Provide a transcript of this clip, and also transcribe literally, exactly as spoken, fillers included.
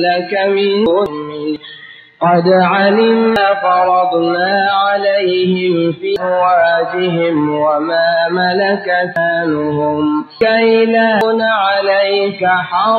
لك من قد علمنا فرضنا عليهم في أزواجهم وما ملكت أيمانهم كي لا يكون عليك حرج